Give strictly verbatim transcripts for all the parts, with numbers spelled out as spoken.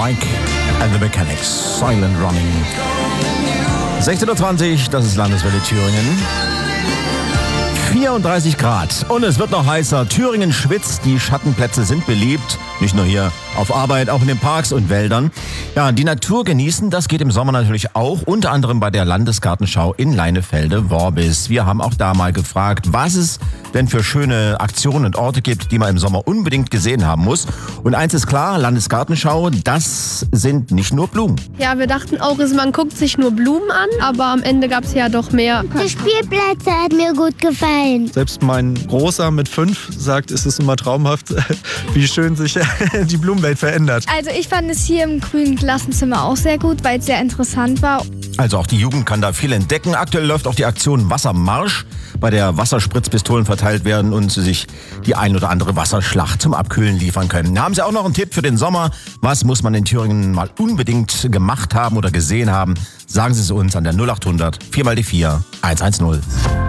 Mike and the Mechanics, Silent Running. sechzehn Uhr zwanzig, das ist Landeswelle Thüringen. vierunddreißig Grad und es wird noch heißer. Thüringen schwitzt, die Schattenplätze sind beliebt. Nicht nur hier auf Arbeit, auch in den Parks und Wäldern. Ja, die Natur genießen, das geht im Sommer natürlich auch. Unter anderem bei der Landesgartenschau in Leinefelde-Worbis. Wir haben auch da mal gefragt, was es denn für schöne Aktionen und Orte gibt, die man im Sommer unbedingt gesehen haben muss. Und eins ist klar, Landesgartenschau, das sind nicht nur Blumen. Ja, wir dachten auch, man guckt sich nur Blumen an, aber am Ende gab es ja doch mehr. Die Spielplätze hat mir gut gefallen. Selbst mein Großer mit fünf sagt, es ist immer traumhaft, wie schön sich die Blumenwelt verändert. Also ich fand es hier im grünen Klassenzimmer auch sehr gut, weil es sehr interessant war. Also auch die Jugend kann da viel entdecken. Aktuell läuft auch die Aktion Wassermarsch, bei der Wasserspritzpistolen verteilt werden und sie sich die ein oder andere Wasserschlacht zum Abkühlen liefern können. Haben Sie auch noch einen Tipp für den Sommer? Was muss man in Thüringen mal unbedingt gemacht haben oder gesehen haben? Sagen Sie es uns an der null acht hundert vier mal die vier eins eins null.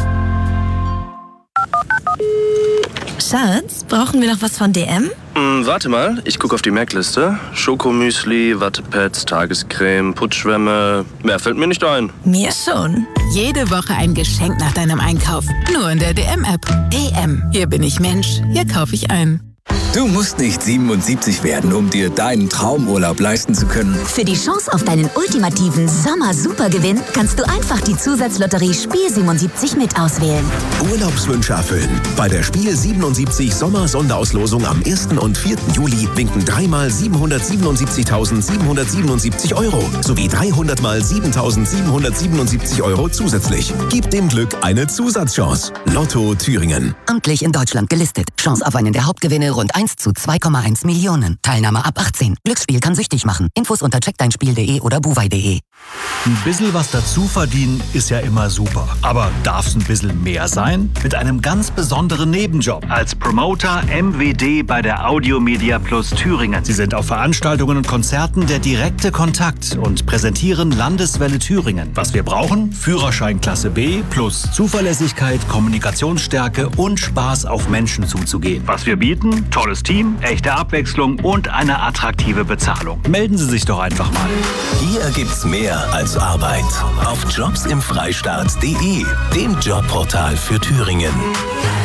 Schatz, brauchen wir noch was von D M? Mm, warte mal, ich gucke auf die Merkliste. Schokomüsli, Wattepads, Tagescreme, Putzschwämme. Mehr fällt mir nicht ein. Mir schon. Jede Woche ein Geschenk nach deinem Einkauf. Nur in der D M-App. D M. Hier bin ich Mensch. Hier kaufe ich ein. Du musst nicht siebenundsiebzig werden, um dir deinen Traumurlaub leisten zu können. Für die Chance auf deinen ultimativen Sommer-Supergewinn kannst du einfach die Zusatzlotterie Spiel siebenundsiebzig mit auswählen. Urlaubswünsche erfüllen. Bei der Spiel siebenundsiebzig Sommer-Sonderauslosung am ersten und vierten Juli winken dreimal siebenhundertsiebenundsiebzigtausendsiebenhundertsiebenundsiebzig Euro sowie dreihundert mal siebentausendsiebenhundertsiebenundsiebzig Euro zusätzlich. Gib dem Glück eine Zusatzchance. Lotto Thüringen. Amtlich in Deutschland gelistet. Chance auf einen der Hauptgewinne rund eins zu zwei Komma eins Millionen. Teilnahme ab achtzehn. Glücksspiel kann süchtig machen. Infos unter check dein spiel punkt de oder buwei punkt de. Ein bisschen was dazu verdienen ist ja immer super. Aber darf es ein bisschen mehr sein? Mit einem ganz besonderen Nebenjob. Als Promoter M W D bei der Audiomedia Plus Thüringen. Sie sind auf Veranstaltungen und Konzerten der direkte Kontakt und präsentieren Landeswelle Thüringen. Was wir brauchen? Führerschein Klasse B plus Zuverlässigkeit, Kommunikationsstärke und Spaß auf Menschen zuzugehen. Was wir bieten? Tolles Team, echte Abwechslung und eine attraktive Bezahlung. Melden Sie sich doch einfach mal. Hier gibt's mehr als Arbeit. Auf jobs im freistaat punkt de, dem Jobportal für Thüringen.